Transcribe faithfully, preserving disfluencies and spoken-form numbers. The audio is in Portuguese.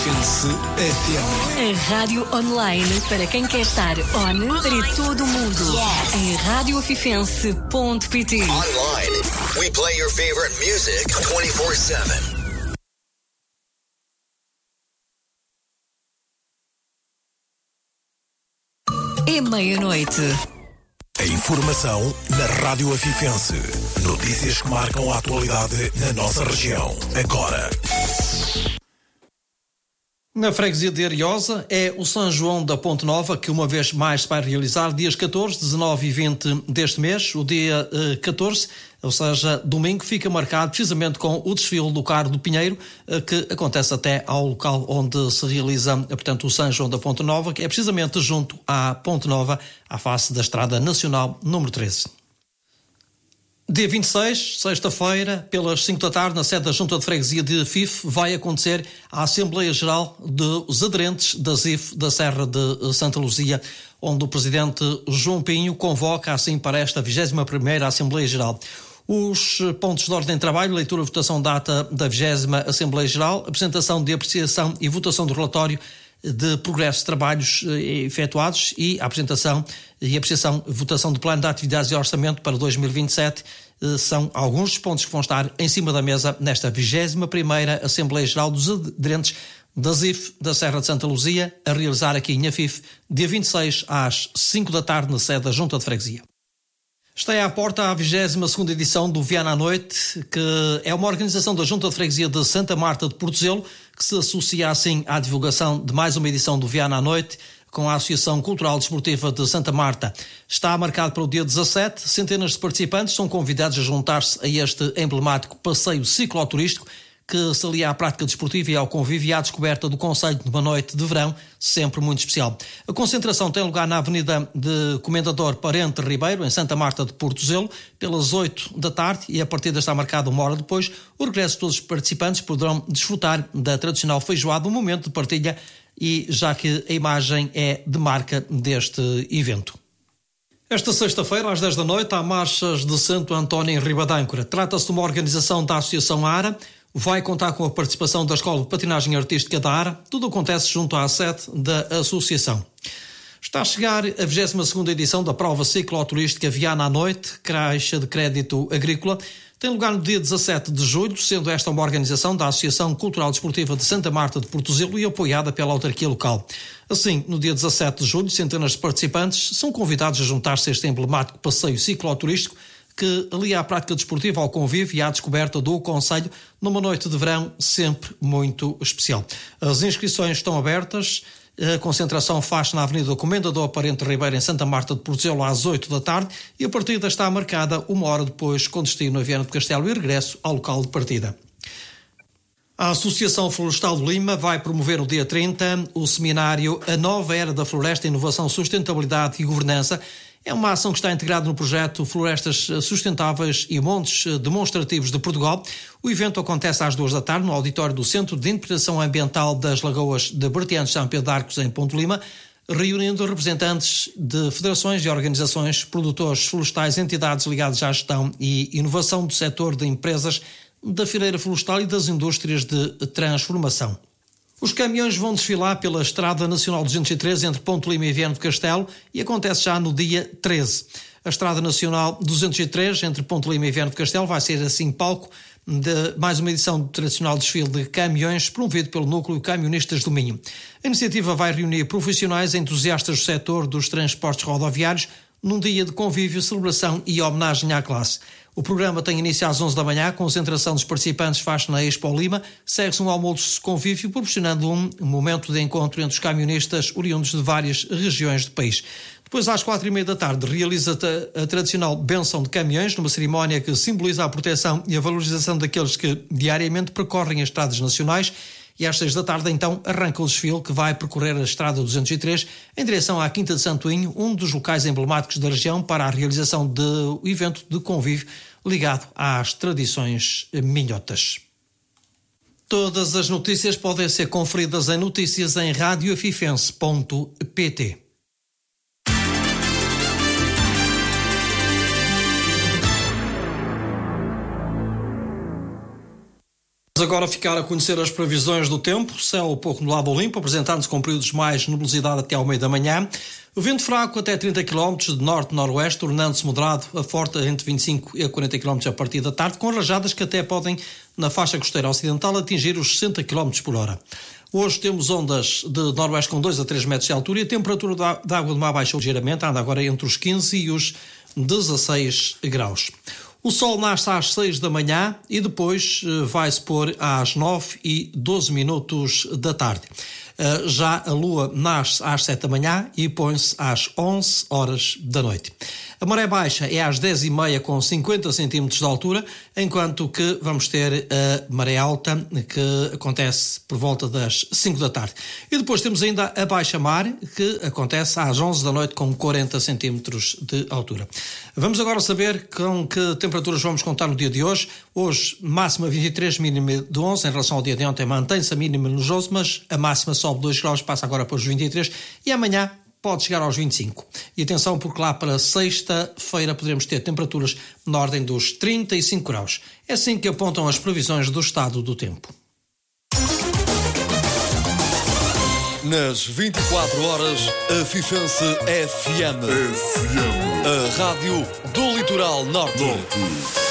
Fifense F M. A rádio online para quem quer estar on para todo o mundo. Yes. Em rádio fifense ponto pt. Online, we play your favorite music twenty-four seven. É meia-noite. A informação na Rádio Afifense. Notícias que marcam a atualidade na nossa região. Agora. Na freguesia de Ariosa é o São João da Ponte Nova que uma vez mais se vai realizar dias catorze, dezanove e vinte deste mês. O dia eh, catorze, ou seja, domingo, fica marcado precisamente com o desfile do Carro do Pinheiro, eh, que acontece até ao local onde se realiza, eh, portanto, o São João da Ponte Nova, que é precisamente junto à Ponte Nova, à face da Estrada Nacional número treze. Dia vinte e seis, sexta-feira, pelas cinco da tarde, na sede da Junta de Freguesia de Fife, vai acontecer a Assembleia Geral dos aderentes da Z I F da Serra de Santa Luzia, onde o Presidente João Pinho convoca assim para esta vigésima primeira Assembleia Geral. Os pontos de ordem de trabalho: leitura e votação da ata da vigésima Assembleia Geral, apresentação de apreciação e votação do relatório de progresso de trabalhos efetuados e a apresentação e apreciação e votação do plano de atividades e orçamento para dois mil e vinte e sete são alguns dos pontos que vão estar em cima da mesa nesta vigésima primeira Assembleia Geral dos aderentes da Z I F da Serra de Santa Luzia, a realizar aqui em Afife, dia vinte e seis às cinco da tarde na sede da Junta de Freguesia. Está aí à porta a vigésima segunda edição do Viana à Noite, que é uma organização da Junta de Freguesia de Santa Marta de Portozelo, que se associa assim à divulgação de mais uma edição do Viana à Noite, com a Associação Cultural Desportiva de Santa Marta. Está marcado para o dia dezassete, centenas de participantes são convidados a juntar-se a este emblemático passeio cicloturístico, que se alia à prática desportiva e ao convívio e à descoberta do concelho de uma noite de verão sempre muito especial. A concentração tem lugar na Avenida de Comendador Parente Ribeiro, em Santa Marta de Portozelo, pelas oito da tarde, e a partida está marcada uma hora depois. O regresso de todos os participantes poderão desfrutar da tradicional feijoada, um momento de partilha, e já que a imagem é de marca deste evento. Esta sexta-feira, às dez da noite, há marchas de Santo António em Ribadâncora. Trata-se de uma organização da Associação ARA. Vai contar com a participação da Escola de Patinagem Artística da ARA. Tudo acontece junto à sede da associação. Está a chegar a vigésima segunda edição da prova cicloturística Viana à Noite, Caixa de Crédito Agrícola. Tem lugar no dia dezassete de julho, sendo esta uma organização da Associação Cultural Desportiva de Santa Marta de Portozelo e apoiada pela autarquia local. Assim, no dia dezassete de julho, centenas de participantes são convidados a juntar-se a este emblemático passeio cicloturístico, que alia a prática desportiva ao convívio e à descoberta do concelho numa noite de verão sempre muito especial. As inscrições estão abertas, a concentração faz-se na Avenida do Comendador Parente Ribeiro, em Santa Marta de Portozelo, às oito da tarde, e a partida está marcada uma hora depois, com destino a Viana do Castelo e regresso ao local de partida. A Associação Florestal de Lima vai promover no dia trinta o seminário A Nova Era da Floresta, Inovação, Sustentabilidade e Governança. É uma ação que está integrada no projeto Florestas Sustentáveis e Montes Demonstrativos de Portugal. O evento acontece às duas da tarde no auditório do Centro de Interpretação Ambiental das Lagoas de Bertianos São Pedro de Arcos, em Ponte Lima, reunindo representantes de federações e organizações, produtores florestais, entidades ligadas à gestão e inovação do setor de empresas da fileira florestal e das indústrias de transformação. Os caminhões vão desfilar pela Estrada Nacional duzentos e treze entre Ponte Lima e Viana do Castelo e acontece já no dia treze. A Estrada Nacional duzentos e treze entre Ponte Lima e Viana do Castelo vai ser assim palco de mais uma edição do tradicional desfile de caminhões promovido pelo Núcleo Camionistas do Minho. A iniciativa vai reunir profissionais e entusiastas do setor dos transportes rodoviários num dia de convívio, celebração e homenagem à classe. O programa tem início às onze da manhã, a concentração dos participantes faz na Expo Lima, segue-se um almoço de convívio, proporcionando um momento de encontro entre os camionistas oriundos de várias regiões do país. Depois, às quatro e meia da tarde, realiza-se a tradicional benção de caminhões, numa cerimónia que simboliza a proteção e a valorização daqueles que diariamente percorrem as estradas nacionais. E às seis da tarde, então, arranca o desfile que vai percorrer a Estrada duzentos e treze em direção à Quinta de Santoinho, um dos locais emblemáticos da região para a realização do evento de convívio ligado às tradições minhotas. Todas as notícias podem ser conferidas em notícias em rádio fifense ponto pt. Vamos agora ficar a conhecer as previsões do tempo. Céu pouco nublado ou limpo, apresentando-se com períodos de mais nubosidade até ao meio da manhã. O vento fraco até trinta quilómetros de norte-noroeste, tornando-se moderado a forte entre vinte e cinco e quarenta quilómetros a partir da tarde, com rajadas que até podem, na faixa costeira ocidental, atingir os sessenta quilómetros por hora. Hoje temos ondas de noroeste com dois a três metros de altura e a temperatura da água do mar baixou ligeiramente, anda agora entre os quinze e os dezasseis graus. O sol nasce às seis da manhã e depois vai-se pôr às nove e doze minutos da tarde. Já a lua nasce às sete da manhã e põe-se às onze horas da noite. A maré baixa é às dez e meia com cinquenta centímetros de altura, enquanto que vamos ter a maré alta, que acontece por volta das cinco da tarde. E depois temos ainda a baixa mar, que acontece às onze da noite com quarenta centímetros de altura. Vamos agora saber com que temperaturas vamos contar no dia de hoje. Hoje, máxima vinte e três, mínima de onze. Em relação ao dia de ontem, mantém-se a mínima nos onze, mas a máxima sobe dois graus, passa agora para os vinte e três. E amanhã pode chegar aos vinte e cinco. E atenção, porque lá para sexta-feira poderemos ter temperaturas na ordem dos trinta e cinco graus. É assim que apontam as previsões do estado do tempo. Nas vinte e quatro horas, a Fifense F M. F M. A rádio do Litoral Norte. Norte.